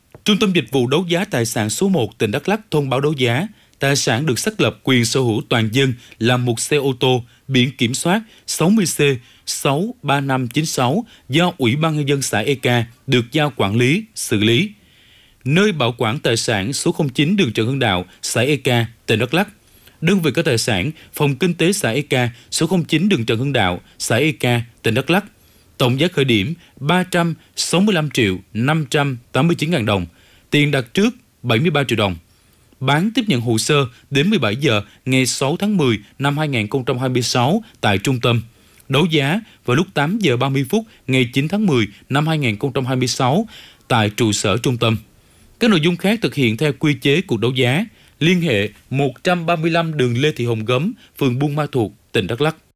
Trung tâm Dịch vụ Đấu giá Tài sản số 1 tỉnh Đắk Lắk thông báo đấu giá tài sản được xác lập quyền sở hữu toàn dân là một xe ô tô biển kiểm soát 60C63596 do Ủy ban Nhân dân xã Eka được giao quản lý, xử lý. Nơi bảo quản tài sản số 09 đường Trần Hưng Đạo, xã Eka, tỉnh Đắk Lắk. Đơn vị có tài sản, Phòng Kinh tế xã Eka, số 09 đường Trần Hưng Đạo, xã Eka, tỉnh Đắk Lắk. Tổng giá khởi điểm 365.589.000 đồng, tiền đặt trước 73 triệu đồng. Bán tiếp nhận hồ sơ đến 17 giờ ngày 6 tháng 10 năm 2026 tại trung tâm. Đấu giá vào lúc 8 giờ 30 phút ngày 9 tháng 10 năm 2026 tại trụ sở trung tâm. Các nội dung khác thực hiện theo quy chế cuộc đấu giá. Liên hệ 135 đường Lê Thị Hồng Gấm, phường Buôn Ma Thuột, tỉnh Đắk Lắk.